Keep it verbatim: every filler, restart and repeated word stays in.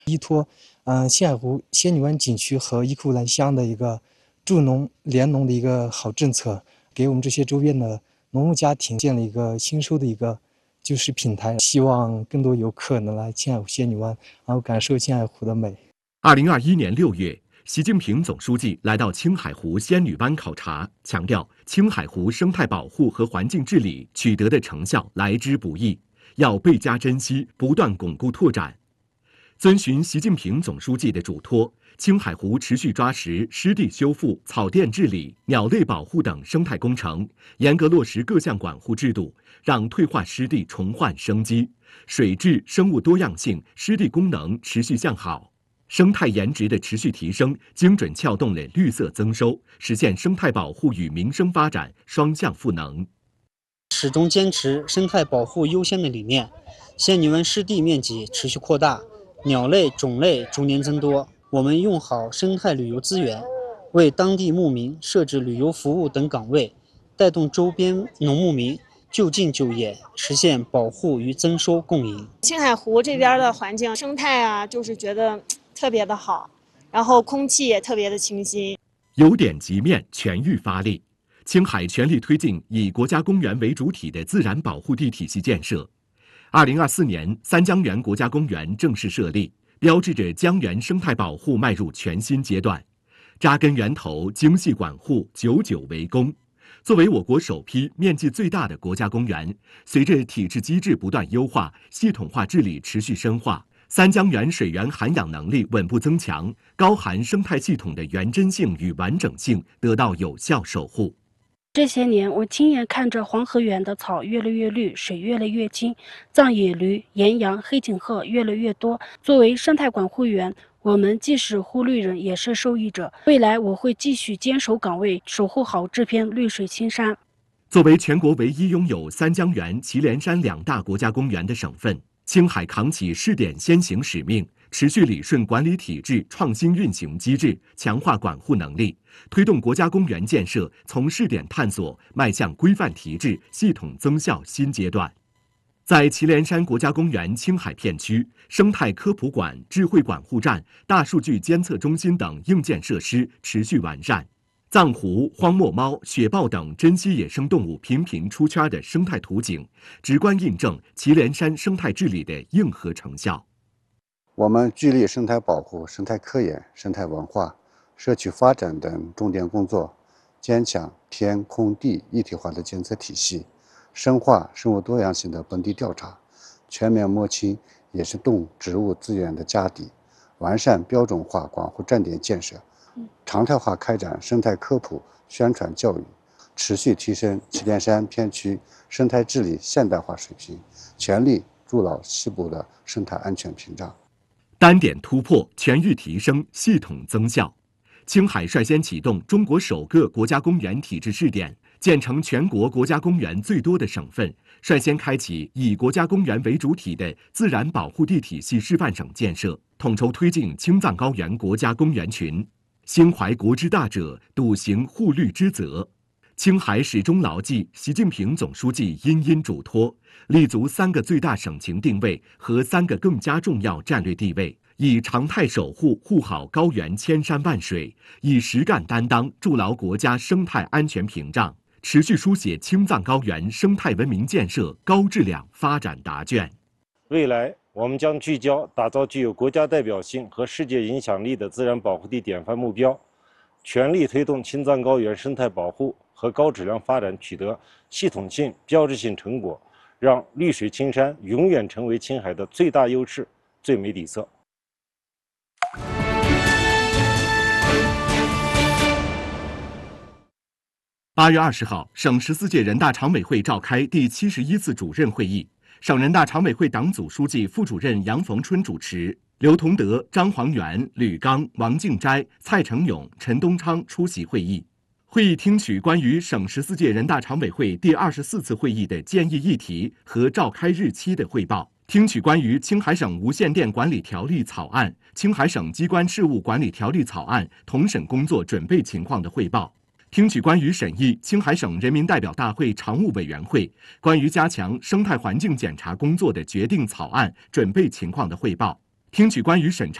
依托嗯、呃、青海湖仙女湾景区和伊库兰乡的一个助农联农的一个好政策，给我们这些周边的农牧家庭建了一个新收的一个就是平台，希望更多游客能来青海湖仙女湾，然后感受青海湖的美。 二零二一年六月，习近平总书记来到青海湖仙女湾考察，强调青海湖生态保护和环境治理取得的成效来之不易，要倍加珍惜，不断巩固拓展。遵循习近平总书记的嘱托，青海湖持续抓实湿地修复、草甸治理、鸟类保护等生态工程，严格落实各项管护制度，让退化湿地重焕生机，水质、生物多样性、湿地功能持续向好。生态颜值的持续提升，精准撬动了绿色增收，实现生态保护与民生发展双向赋能。 始终坚持生态保护优先的理念，仙女湾湿地面积持续扩大，鸟类种类逐年增多。我们用好生态旅游资源，为当地牧民设置旅游服务等岗位，带动周边农牧民就近就业，实现保护与增收共赢。 青海湖这边的环境生态啊，就是觉得特别的好，然后空气也特别的清新。 由点及面，全域发力，青海全力推进以国家公园为主体的自然保护地体系建设。二零二四年，三江源国家公园正式设立，标志着江源生态保护迈入全新阶段。扎根源头，精细管护，久久为功。作为我国首批面积最大的国家公园，随着体制机制不断优化，系统化治理持续深化，三江源水源涵养能力稳步增强，高含生态系统的原真性与完整性得到有效守护。 这些年，我亲眼看着黄河源的草越来越绿，水越来越清，藏野驴、岩羊、黑颈鹤越来越多。作为生态管护员，我们既是护绿人，也是受益者。未来我会继续坚守岗位，守护好这片绿水青山。 作为全国唯一拥有三江源、祁连山两大国家公园的省份，青海扛起试点先行使命，持续理顺管理体制，创新运行机制，强化管护能力，推动国家公园建设从试点探索迈向规范体制、系统增效新阶段。在祁连山国家公园青海片区，生态科普馆、智慧管护站、大数据监测中心等硬件设施持续完善，藏狐、荒漠猫、雪豹等珍稀野生动物频频出圈的生态图景，直观印证祁连山生态治理的硬核成效。 我们聚力生态保护、生态科研、生态文化、社区发展等重点工作，坚强天空地一体化的监测体系，深化生物多样性的本地调查，全面摸清野生动植物资源的家底，完善标准化管护站点建设，常态化开展生态科普宣传教育，持续提升祁连山片区生态治理现代化水平，全力筑牢西部的生态安全屏障。 单点突破，全域提升，系统增效。青海率先启动中国首个国家公园体制试点，建成全国国家公园最多的省份，率先开启以国家公园为主体的自然保护地体系示范省建设，统筹推进青藏高原国家公园群。心怀国之大者，笃行护绿之责。青海始终牢记习近平总书记殷殷嘱托，立足三个最大省情定位和三个更加重要战略地位，以常态守护护好高原千山万水，以实干担当筑牢国家生态安全屏障，持续书写青藏高原生态文明建设高质量发展答卷。 未来，我们将聚焦打造具有国家代表性和世界影响力的自然保护地典范目标，全力推动青藏高原生态保护和高质量发展取得系统性、标志性成果，让绿水青山永远成为青海的最大优势、最美底色。 八月二十号，省十四届人大常委会召开第七十一次主任会议，省人大常委会党组书记、副主任杨逢春主持，刘同德、张煌元、吕刚、王敬斋、蔡成勇、陈东昌出席会议。会议听取关于省十四届人大常委会第二十四次会议的建议议题和召开日期的汇报，听取关于青海省无线电管理条例草案、青海省机关事务管理条例草案同审工作准备情况的汇报，听取关于审议青海省人民代表大会常务委员会关于加强生态环境检查工作的决定草案准备情况的汇报， 听取关于审查